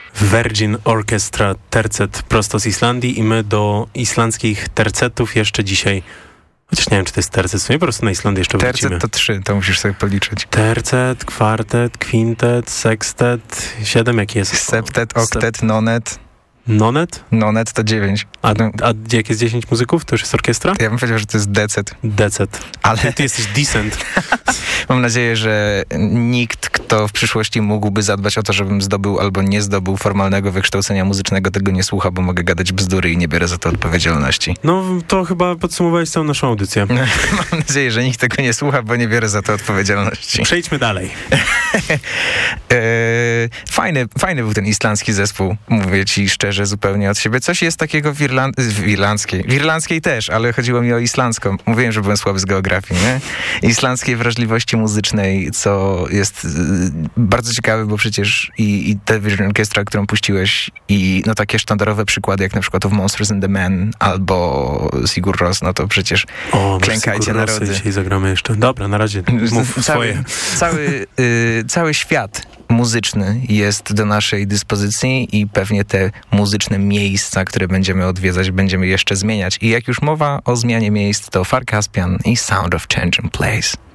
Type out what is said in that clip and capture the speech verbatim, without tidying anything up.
Virgin Orchestra tercet prosto z Islandii i my do islandzkich tercetów jeszcze dzisiaj, chociaż nie wiem, czy to jest tercet, to nie po prostu na Islandię jeszcze tercet wrócimy. Tercet to trzy, to musisz sobie policzyć. Tercet, kwartet, kwintet, sekstet, siedem, jaki jest? Septet, oktet, nonet. Nonet? Nonet to dziewięć. A, a jak jest dziesięć muzyków, to już jest orkiestra? Ja bym powiedział, że to jest decet. Decet. Ale ty, ty jesteś decent. Mam nadzieję, że nikt, kto w przyszłości mógłby zadbać o to, żebym zdobył albo nie zdobył formalnego wykształcenia muzycznego, tego nie słucha, bo mogę gadać bzdury i nie biorę za to odpowiedzialności. No to chyba podsumowałeś całą naszą audycję. Mam nadzieję, że nikt tego nie słucha, bo nie biorę za to odpowiedzialności. Przejdźmy dalej. fajny, fajny był ten islandzki zespół, mówię ci szczerze, zupełnie od siebie. Coś jest takiego w, Irland- w irlandzkiej. W irlandzkiej też, ale chodziło mi o islandzką. Mówiłem, że byłem słaby z geografii, nie? Islandzkiej wrażliwości muzycznej, co jest y, bardzo ciekawe, bo przecież i, i te Virgin Orchestra, którą puściłeś, i no takie sztandarowe przykłady, jak na przykład of Monsters and the Men albo Sigur Rós, no to przecież o, klękajcie narody. Dzisiaj zagramy jeszcze. Dobra, na razie mów cały, swoje. Cały, y, cały świat muzyczny jest do naszej dyspozycji i pewnie te muzyczne miejsca, które będziemy odwiedzać, będziemy jeszcze zmieniać. I jak już mowa o zmianie miejsc, to Far Caspian i Sound of Change and Place.